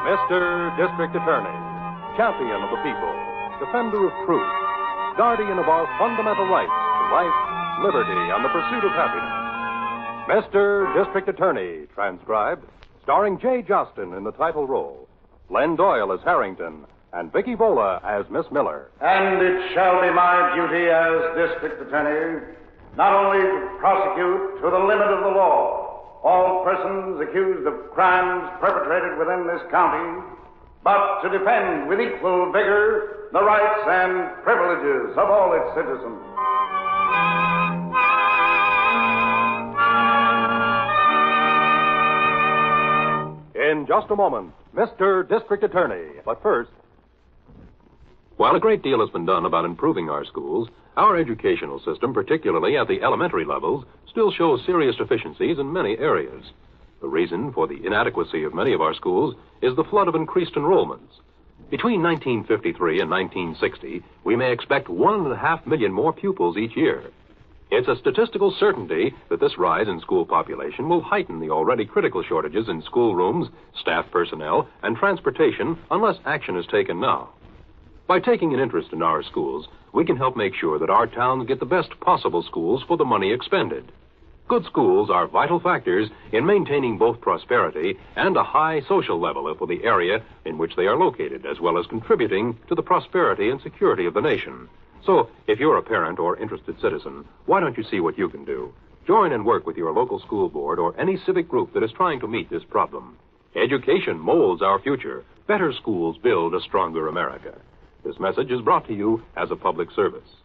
Mr. District Attorney, champion of the people, defender of truth, guardian of our fundamental rights to life, liberty, and the pursuit of happiness. Mr. District Attorney, transcribed, starring Jay Jostin in the title role, Len Doyle as Harrington, and Vicky Vola as Miss Miller. And it shall be my duty as District Attorney not only to prosecute to the limit of the law all persons accused of crimes perpetrated within this county, but to defend with equal vigor the rights and privileges of all its citizens. In just a moment, Mr. District Attorney. But first... While a great deal has been done about improving our schools, our educational system, particularly at the elementary levels, still shows serious deficiencies in many areas. The reason for the inadequacy of many of our schools is the flood of increased enrollments. Between 1953 and 1960, we may expect 1.5 million more pupils each year. It's a statistical certainty that this rise in school population will heighten the already critical shortages in schoolrooms, staff personnel, and transportation unless action is taken now. By taking an interest in our schools, we can help make sure that our towns get the best possible schools for the money expended. Good schools are vital factors in maintaining both prosperity and a high social level for the area in which they are located, as well as contributing to the prosperity and security of the nation. So, if you're a parent or interested citizen, why don't you see what you can do? Join and work with your local school board or any civic group that is trying to meet this problem. Education molds our future. Better schools build a stronger America. This message is brought to you as a public service.